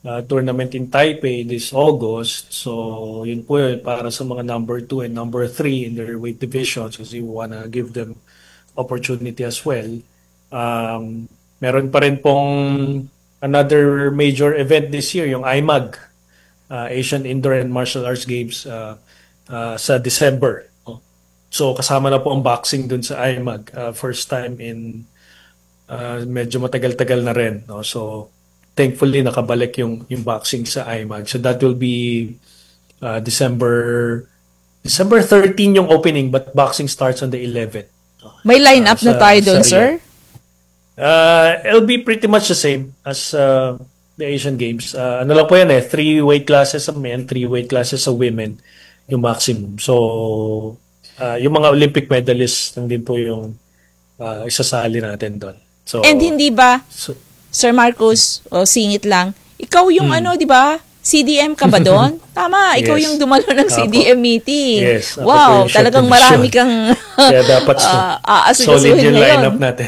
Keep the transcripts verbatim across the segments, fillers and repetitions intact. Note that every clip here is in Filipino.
uh, tournament in Taipei this August. So, yun po yun para sa mga number two and number three in their weight divisions kasi we wanna give them opportunity as well. Um, meron pa rin pong another major event this year, yung I M A G, uh, Asian Indoor and Martial Arts Games uh, uh, sa December. So kasama na po ang boxing dun sa I M A G. Uh, first time in uh, medyo matagal-tagal na rin. No? So thankfully nakabalik yung yung boxing sa I M A G. So that will be uh, December December thirteenth yung opening but boxing starts on the eleventh. May line-up uh, na tayo doon, sir? Uh, it'll be pretty much the same as uh, the Asian Games. Uh, ano lang po yan eh, three weight classes sa men, three weight classes sa women, yung maximum. So, uh, yung mga Olympic medalists lang din po yung uh, isasali natin doon. So, And hindi ba, so, Sir Marcos, o singit lang, ikaw yung Hmm. ano, di ba? C D M ka ba doon? Tama, ikaw Yes. yung dumalo ng C D M meeting. Yes, ako po Wow, yung chef talagang of the marami show. kang kaya dapat uh, solid aasikasuhin yung ngayon. lineup natin.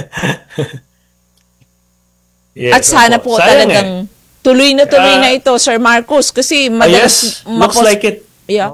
Yes, At sana opo. po Sayang talagang eh. tuloy na tuloy Ah, na ito, Sir Marcos, kasi Ah, madalas yes, looks mapos- like it. Yeah.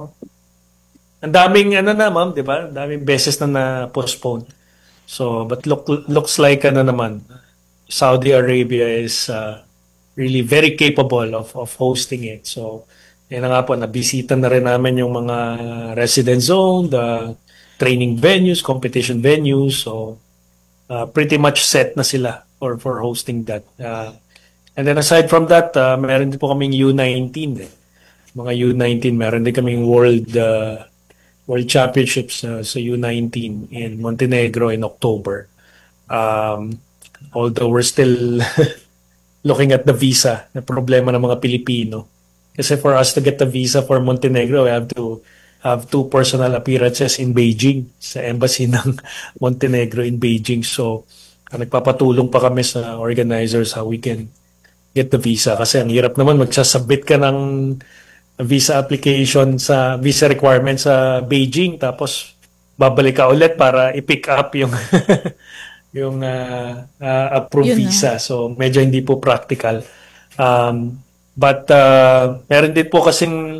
Ang daming ano na ma'am, 'di ba? Ang daming beses na na-postpone. So, but look looks like ano naman, Saudi Arabia is uh, really very capable of of hosting it. So, yun na nga po, nabisita na rin namin yung mga resident zone, the training venues, competition venues. So, uh, pretty much set na sila for for hosting that. Uh, and then aside from that, uh, meron din po kaming U nineteen eh. Mga U nineteen, meron din kaming World uh, World Championships uh, sa U nineteen in Montenegro in October. Um, although we're still looking at the visa, na problema ng mga Pilipino. Kasi for us to get the visa for Montenegro, we have to have two personal appearances in Beijing, sa embassy ng Montenegro in Beijing. So, uh, nagpapatulong pa kami sa organizers how we can get the visa. Kasi ang hirap naman, magsasubmit ka ng visa application sa visa requirement sa Beijing, tapos babalik ka ulit para i-pick up yung yung uh, uh, approved Yun na. visa. So, medyo hindi po practical. Um, but, uh, meron din po kasing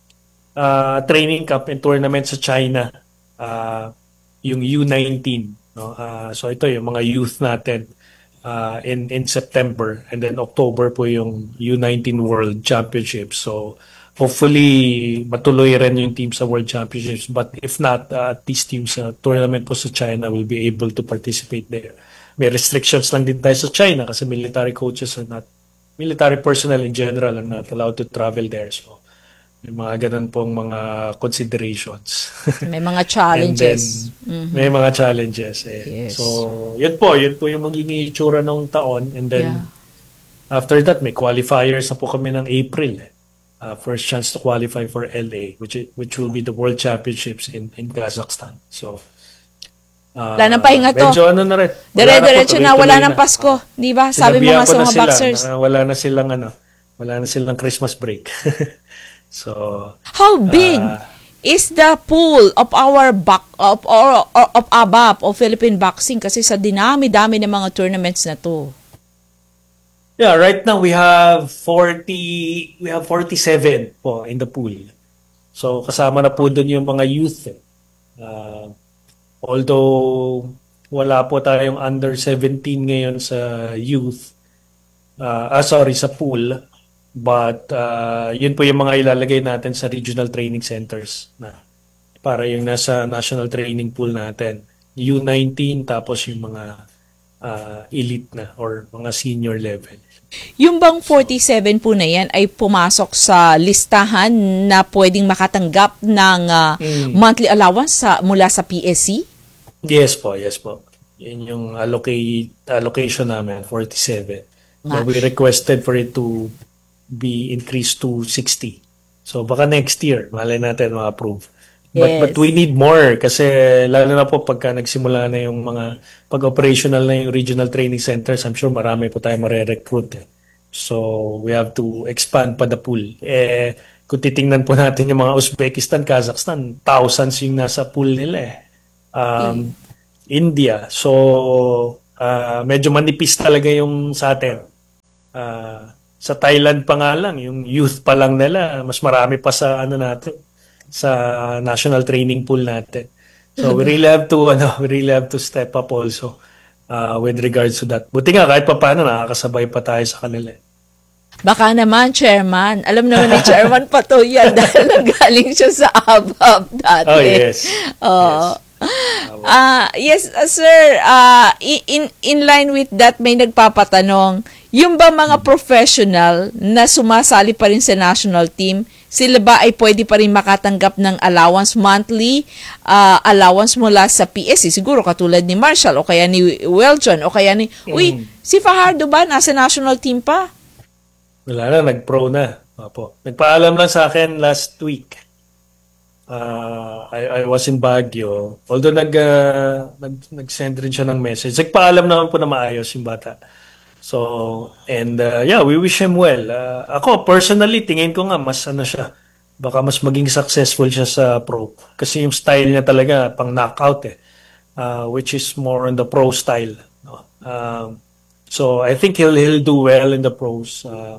uh, training camp and tournament sa China. Uh, yung U nineteen. No? Uh, so, ito yung mga youth natin uh, in, in September. And then October po yung U nineteen World Championships. So, hopefully, matuloy rin yung team sa World Championships. But if not, uh, at least yung sa tournament po sa China will be able to participate there. May restrictions lang din tayo sa China kasi military coaches are not, military personnel in general are not allowed to travel there. So, may mga ganun pong mga considerations. May mga And then, challenges. Mhm. may mga challenges. Eh. Yes. So, yun po. Yun po yung magiging itsura ng taon. And then, Yeah. after that, may qualifiers na po kami ng April. Eh. Uh, first chance to qualify for L A, which i- which will be the World Championships in in Kazakhstan. So, uh, Wala nang pahinga to. medyo ano na rin. Wala na po, Dire-diretso na, tuloy-tuloy wala nang Pasko. Di ba? Sabi mo Sinabihan nga ko sa na mga sila boxers. na wala na silang ano, wala na silang Christmas break. So, How big Ah. is the pool of our back of or, or of A B A P of Philippine boxing kasi sa dinami-dami ng mga tournaments na to. yeah, right now we have forty, we have forty-seven po in the pool. So, kasama na po doon yung mga youth. Eh. Uh, although, wala po tayong under seventeen ngayon sa youth. Uh, ah, sorry, sa pool. But, uh, yun po yung mga ilalagay natin sa regional training centers na para yung nasa national training pool natin. U nineteen, tapos yung mga uh, elite na or mga senior level. Yung bang forty-seven po na yan ay pumasok sa listahan na pwedeng makatanggap ng ah, Mm. monthly allowance sa, mula sa P S C? Yes po, yes po. Yun yung allocate, allocation namin, forty-seven. So Nga. we requested for it to be increased to sixty. So baka next year, malay natin ma-approve. But, Yes. but we need more kasi lalo na po pagka nagsimula na yung mga pag-operational na yung regional training centers, I'm sure marami po tayo mare-recruit. Eh. So we have to expand pa the pool. Eh, kung titingnan po natin yung mga Uzbekistan, Kazakhstan, thousands yung nasa pool nila eh. Um, India. So, ah, medyo manipis talaga yung sa atin. Ah, sa Thailand pa nga lang, yung youth pa lang nila, mas marami pa sa ano natin, sa national training pool natin. So we really have to ano, we really have to step up also uh, with regards to that. Buti nga kahit pa paano nakakasabay pa tayo sa kanila. Baka naman, Chairman. Alam naman ni Chairman Pato yan dahil nanggaling siya sa A B A P dati. Oh, yes. Oo. Yes. Ah, yes, uh, sir. Ah, i- in in line with that, may nagpapatanong, yung ba mga professional na sumasali pa rin sa national team, sila ba ay pwede pa rin makatanggap ng allowance monthly, ah, allowance mula sa P S C? Siguro katulad ni Marshall o kaya ni Weljon o kaya ni, uy, si Fajardo ba nasa national team pa? Wala na, nag-pro na. Opo. Nagpaalam lang sa akin last week. Uh, I, I was in Baguio. Although nag, uh, nag, nag-send rin siya ng message. Nagpaalam naman po na maayos yung bata. So, and uh, yeah, we wish him well. Uh, ako, personally, tingin ko nga mas ano siya. Baka mas maging successful siya sa pro. Kasi yung style niya talaga pang knockout eh. Uh, which is more on the pro style. No? Um, so, I think he'll, he'll do well in the pros. Uh,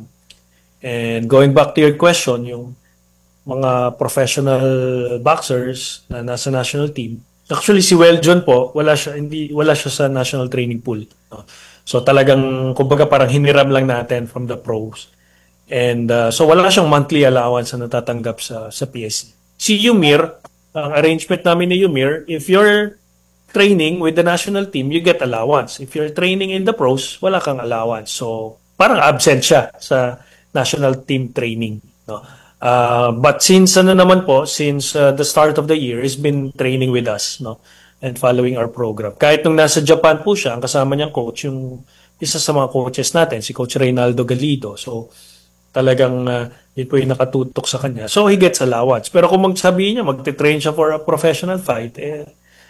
and going back to your question, yung mga professional boxers na nasa national team. Actually si Weljon po, wala siya hindi wala siya sa national training pool. No? So talagang kumbaga parang hiniram lang natin from the pros. And uh, so wala siyang monthly allowance na natatanggap sa sa P S C. Si Yumir, ang arrangement namin ni Yumir, if you're training with the national team, you get allowance. If you're training in the pros, wala kang allowance. So parang absent siya sa national team training, no? Uh, but since ano naman po, since uh, the start of the year, he's been training with us, no, and following our program. Kahit nung nasa Japan po siya, ang kasama niyang coach, yung isa sa mga coaches natin, si Coach Reynaldo Galido. So, talagang uh, yun po yung nakatutok sa kanya. So, he gets allowance. Pero kung magsabihin niya, magte-train siya for a professional fight, eh,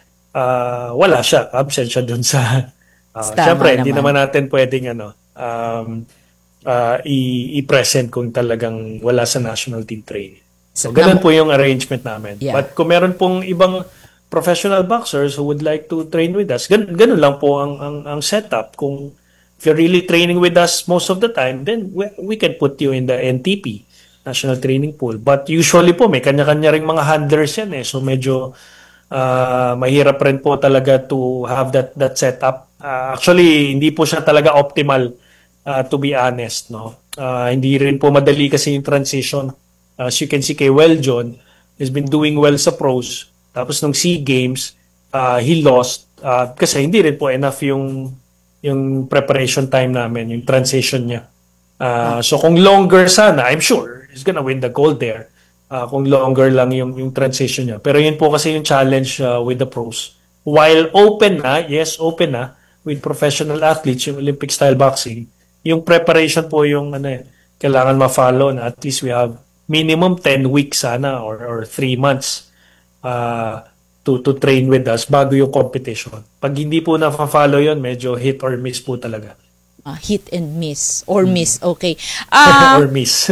uh, wala siya. Absent siya dun sa... Uh, Siyempre, hindi naman natin pwedeng ano... Um, Uh, i- i-present kung talagang wala sa national team training. So, ganun po yung arrangement namin. Yeah. But kung meron pong ibang professional boxers who would like to train with us, gan- ganun lang po ang, ang, ang setup. Kung if you're really training with us most of the time, then we, we can put you in the N T P, National Training Pool. But usually po, may kanya-kanya ring mga handlers yan eh. So, medyo uh, mahirap rin po talaga to have that, that setup. Uh, actually, hindi po siya talaga optimal. Uh, to be honest, no, uh, hindi rin po madali kasi yung transition. Uh, as you can see kay Weljon, has been doing well sa pros. Tapos nung SEA Games, uh, he lost uh, kasi hindi rin po enough yung yung preparation time namin, yung transition niya. Uh, so kung longer sana, I'm sure he's gonna win the gold there. Uh, kung longer lang yung yung transition niya. Pero yun po kasi yung challenge uh, with the pros. While open na, yes, open na with professional athletes, yung Olympic style boxing. Yung preparation po yung ano eh, kailangan ma-follow na at least we have minimum ten weeks sana or or three months uh, to to train with us bago yung competition. Pag hindi po na-follow yon, medyo hit or miss po talaga. Uh, hit and miss or miss, okay. Uh, or miss.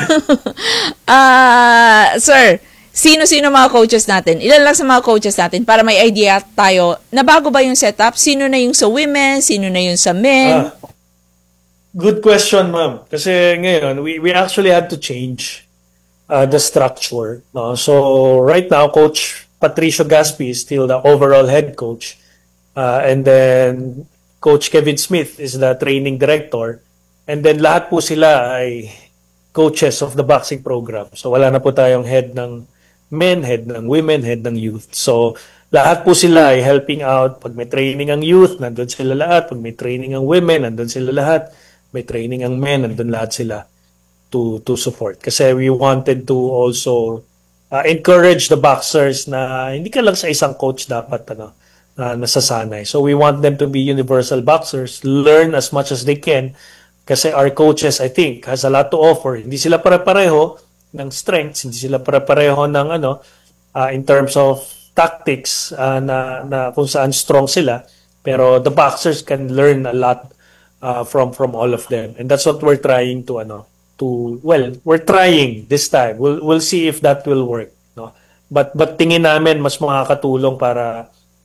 uh, sir, sino-sino mga coaches natin? Ilan lang sa mga coaches natin para may idea tayo na bago ba yung setup? Sino na yung sa women? Sino na yung sa men? Ah. Good question, ma'am. Kasi ngayon, we, we actually had to change uh, the structure. No? So, right now, Coach Patricio Gaspi is still the overall head coach. Uh, and then, Coach Kevin Smith is the training director. And then, lahat po sila ay coaches of the boxing program. So, wala na po tayong head ng men, head ng women, head ng youth. So, lahat po sila ay helping out. Pag may training ang youth, nandun sila lahat. Pag may training ang women, nandun sila lahat. May training ang men, nandun lahat sila to to support. Kasi we wanted to also uh, encourage the boxers na hindi ka lang sa isang coach dapat ano, uh, nasasanay. So we want them to be universal boxers, learn as much as they can. Kasi our coaches, I think, has a lot to offer. Hindi sila pare-pareho ng strengths, hindi sila pare-pareho ng ano, uh, in terms of tactics uh, na, na kung saan strong sila. Pero the boxers can learn a lot Uh, from from all of them, and that's what we're trying to ano to well we're trying this time. We'll we'll see if that will work, no, but but tingin namin mas makakatulong para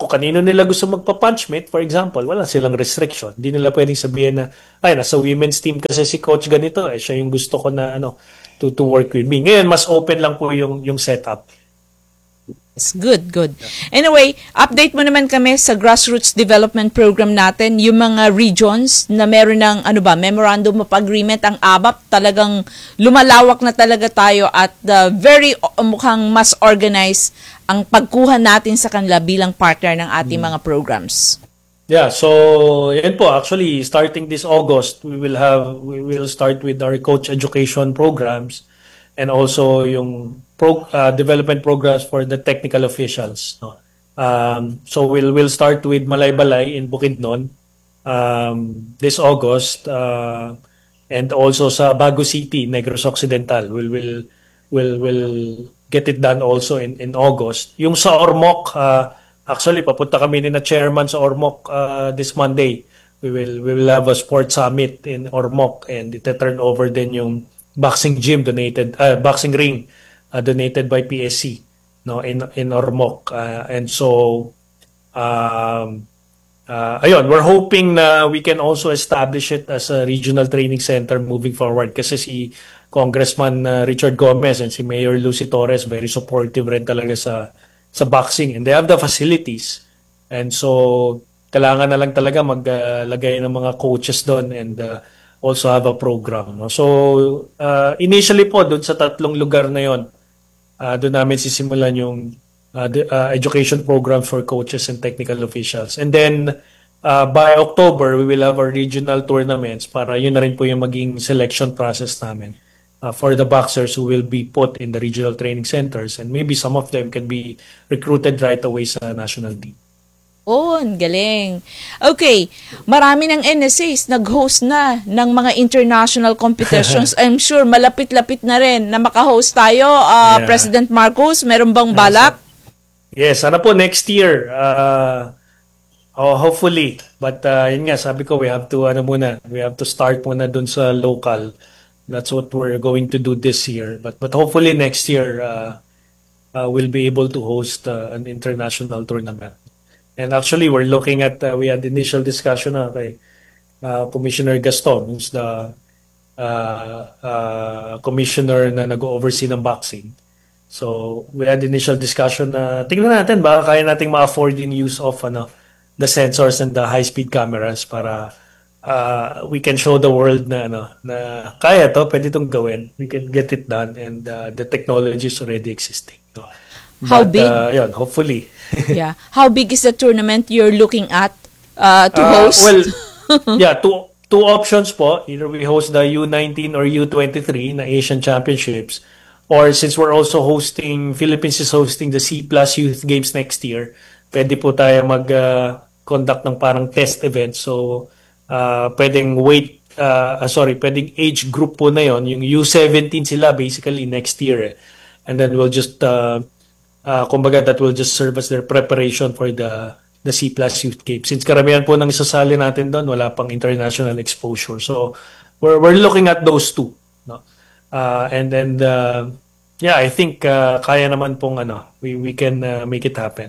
kung kanino nila gusto magpa-punch meet, for example, wala silang restriction. Hindi nila pwedeng sabihin na, ay, nasa women's team kasi si coach ganito, eh, siya yung gusto ko na, ano, to, to work with me. Ngayon, mas open lang po yung, yung setup. Yes, good, good. Anyway, update mo naman kami sa grassroots development program natin, yung mga regions na meron ng ano ba, memorandum of agreement ang A B A P, talagang lumalawak na talaga tayo at uh, very uh, mukhang mas organized ang pagkuha natin sa kanila bilang partner ng ating hmm. mga programs. Yeah, so yan po, actually starting this August, we will have we will start with our coach education programs and also yung pro, uh, development programs for the technical officials, no. Um, so we'll we'll start with Malaybalay in Bukidnon um, this August uh, and also sa Bago City, Negros Occidental. We'll will will will get it done also in in August. Yung sa Ormoc, uh, actually papunta kami ni na chairman sa Ormoc uh, this Monday. We will we will have a sports summit in Ormoc and ite-turn over din yung boxing gym donated uh, boxing ring uh, donated by P S C, no, in in Ormoc, uh, and so um uh, ayun, we're hoping na we can also establish it as a regional training center moving forward kasi si Congressman uh, Richard Gomez and si Mayor Lucy Torres very supportive rin talaga sa sa boxing and they have the facilities, and so kailangan na lang talaga maglagay uh, ng mga coaches doon and uh, also have a program, no? So, uh, initially po, doon sa tatlong lugar na yon, uh, doon namin sisimulan yung uh, the, uh, education program for coaches and technical officials. And then, uh, by October, we will have our regional tournaments para yun na rin po yung maging selection process namin uh, for the boxers who will be put in the regional training centers. And maybe some of them can be recruited right away sa national team. Oh, ang galing. Okay, marami ng N S As nag-host na ng mga international competitions. I'm sure malapit-lapit na rin na maka-host tayo. Uh, yeah. President Marcos, meron bang balak? Yes, sana po next year. Uh, oh, hopefully. But uh, yun nga, sabi ko, we have to, ano muna, we have to start muna dun sa local. That's what we're going to do this year. But but hopefully next year, uh, uh, we'll be able to host uh, an international tournament. And actually, we're looking at, uh, we had initial discussion na kay uh, Commissioner Gaston, who's the uh, uh, commissioner na nag-oversee ng boxing. So, we had initial discussion na tingnan natin, baka kaya nating ma-afford yung use of ano, the sensors and the high-speed cameras para uh, we can show the world na, ano, na kaya to, pwede itong gawin. We can get it done and uh, the technology is already existing. So, How but, big? Uh, yun, hopefully. Yeah. How big is the tournament you're looking at uh, to uh, host? Well, yeah, two two options po. Either we host the U nineteen or U twenty-three na Asian Championships, or since we're also hosting, Philippines is hosting the C Plus Youth Games next year, pwede po tayo mag-conduct uh, ng parang test event. So, uh, pwedeng weight, uh, uh, sorry, pwedeng age group po na yon. Yung U seventeen sila basically next year. Eh. And then we'll just... Uh, Uh, kumbaga that will just serve as their preparation for the the C Plus Youth Games. Since karamihan po ng isasali natin doon, wala pang international exposure. So, we're we're looking at those two. No? Uh, and then, uh, yeah, I think uh, kaya naman pong ano, we, we can uh, make it happen.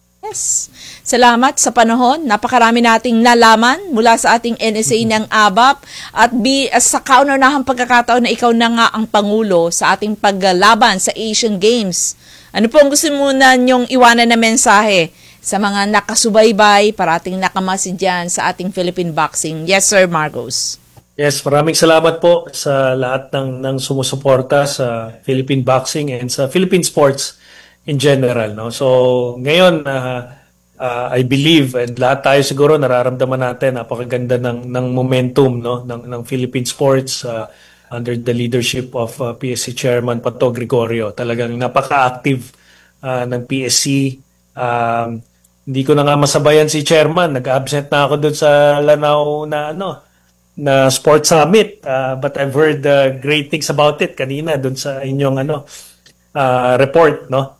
Yes. Salamat sa panahon. Napakarami nating nalaman mula sa ating N S A ng A B A P at bi, uh, sa kauna-unahang pagkakataon na ikaw na nga ang Pangulo sa ating paglaban sa Asian Games. Ano po ang gusto muna niyong iwanan na mensahe sa mga nakasubaybay, parating nakamasid dyan sa ating Philippine boxing? Yes, Sir Marcos. Yes, maraming salamat po sa lahat ng, ng sumusuporta sa Philippine boxing and sa Philippine sports in general. No? So, ngayon, uh, uh, I believe, and lahat tayo siguro nararamdaman natin, napakaganda ng, ng momentum, no? ng, ng Philippine sports, uh, under the leadership of uh, P S C Chairman Pato Gregorio. Talagang napaka-active uh, ng P S C. Um, hindi ko na nga masabayan si Chairman. Nag-absent na ako doon sa Lanao na ano na Sports Summit. Uh, but I've heard uh, great things about it kanina doon sa inyong ano uh, report, no?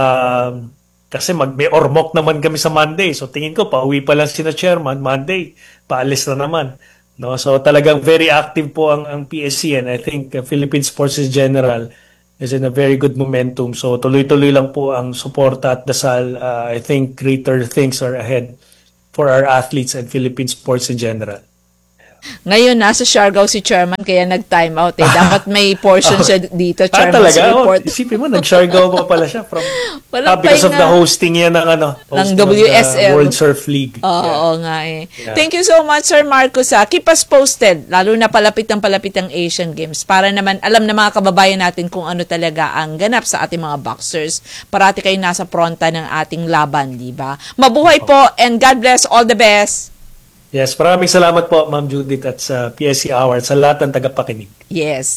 Um, kasi mag may Ormoc naman kami sa Monday. So tingin ko pauwi pa lang si na Chairman Monday. Paalis na naman. No, so talagang very active po ang ang P S C and I think uh, Philippine sports in general is in a very good momentum. So tuloy-tuloy lang po ang suporta at dasal. Uh, I think greater things are ahead for our athletes and Philippine sports in general. Ngayon, nasa Siargao si Chairman, kaya nag-time out eh. Dapat may portion siya dito, Ah, Chairman, talaga? sa Oh, report. isipin mo, nag-Siargao pa pala siya from, Walang ah, because of pahinga. the hosting yan ng, ano, hosting of W S the L. World Surf League. Oo, Yeah. oo nga eh. Yeah. Thank you so much, Sir Marcos. Ha. Keep us posted, lalo na palapit ng palapit ang Asian Games, para naman alam na mga kababayan natin kung ano talaga ang ganap sa ating mga boxers. Parati kayo nasa fronta ng ating laban, di ba? Mabuhay po and God bless, all the best. Yes, maraming salamat po, Ma'am Judith, at sa P S C Hour, at sa lahat ng tagapakinig. Yes.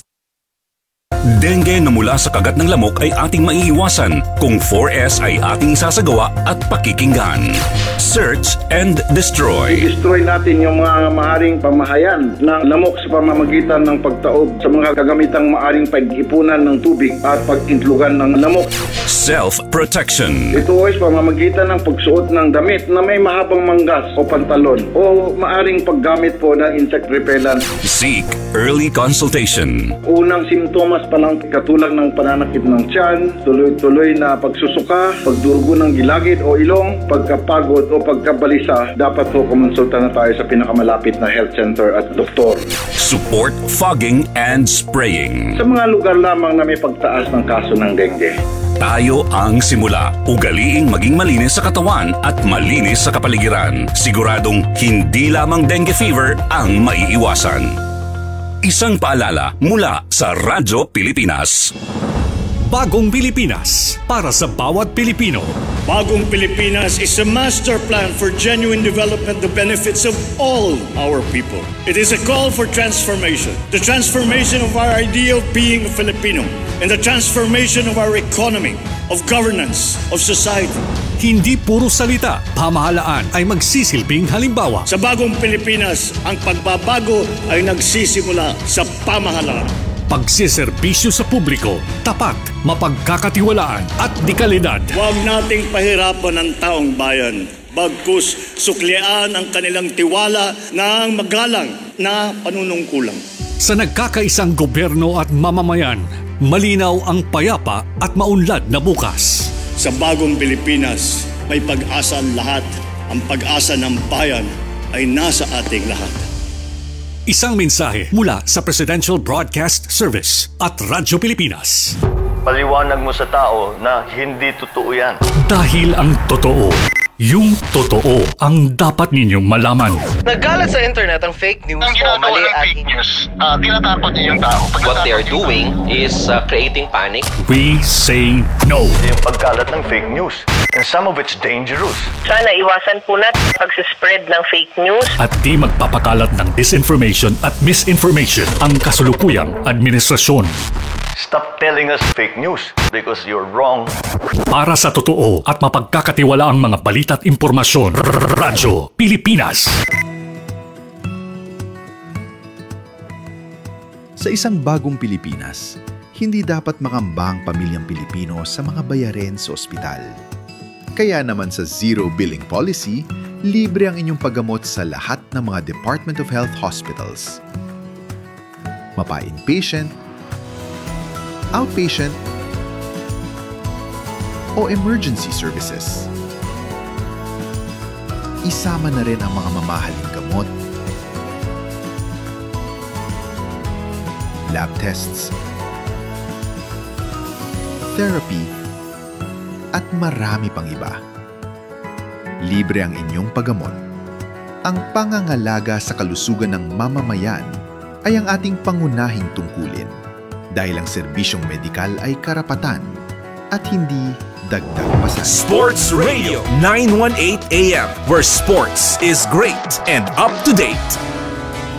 Dengue na mula sa kagat ng lamok ay ating maiiwasan kung four S ay ating isasagawa at pakikinggan. Search and destroy. Destroy natin yung mga maaring pamahayan ng lamok sa pamamagitan ng pagtaob sa mga kagamitang maaring pag-ipunan ng tubig at pag-intlugan ng lamok. Self-protection. Ito ay sa pamamagitan ng pagsuot ng damit na may mahabang manggas o pantalon o maaring paggamit po ng insect repellent. Seek early consultation. Unang simptomas pa lang katulad ng pananakit ng tiyan, tuloy-tuloy na pagsusuka, pagdurugo ng gilagid o ilong, pagkapagod o pagkabalisa, dapat po kumonsulta na tayo sa pinakamalapit na health center at doktor. Support fogging and spraying. Sa mga lugar lamang na may pagtaas ng kaso ng dengue. Tayo ang simula. Ugaliing maging malinis sa katawan at malinis sa kapaligiran. Siguradong hindi lamang dengue fever ang maiiwasan. Isang paalala mula sa Radyo Pilipinas. Bagong Pilipinas para sa bawat Pilipino. Bagong Pilipinas is a master plan for genuine development, the benefits of all our people. It is a call for transformation. The transformation of our idea of being a Filipino and the transformation of our economy, of governance, of society. Hindi puro salita, pamahalaan ay magsisilbing halimbawa. Sa Bagong Pilipinas, ang pagbabago ay nagsisimula sa pamahalaan. Pagsiservisyo sa publiko, tapat, mapagkakatiwalaan at dekalidad. Huwag nating pahirapan ang taong bayan. Bagkus suklian ang kanilang tiwala ng magalang na panunungkulang. Sa nagkakaisang gobyerno at mamamayan, malinaw ang payapa at maunlad na bukas. Sa Bagong Pilipinas, may pag-asa ang lahat. Ang pag-asa ng bayan ay nasa ating lahat. Isang mensahe mula sa Presidential Broadcast Service at Radyo Pilipinas. Paliwanag mo sa tao na hindi totoo yan. Dahil ang totoo, yung totoo ang dapat ninyong malaman. Nagkalat sa internet ang fake news Ang o ginagawa mali ng at fake news, uh, tinatapon niyo yung tao. what they are doing is uh, creating panic. We say no. Yung pagkalat ng fake news. And some of it's dangerous. Sana iwasan po natin pag-spread ng fake news. At di magpapakalat ng disinformation at misinformation ang kasulukuyang administrasyon. Stop telling us fake news because you're wrong. Para sa totoo at mapagkakatiwalaang mga balita at impormasyon, Radyo Pilipinas. Sa isang bagong Pilipinas, hindi dapat makamba ang pamilyang Pilipino sa mga bayarin sa ospital. Kaya naman sa Zero Billing Policy, libre ang inyong paggamot sa lahat ng mga Department of Health hospitals. Mapa-inpatient, outpatient, o emergency services. Isama na rin ang mga mamahaling gamot, lab tests, therapy, at marami pang iba. Libre ang inyong paggamot. Ang pangangalaga sa kalusugan ng mamamayan ay ang ating pangunahing tungkulin dahil ang serbisyong medikal ay karapatan at hindi dagdag pasanin. Sports Radio nine eighteen A M, where sports is great and up to date.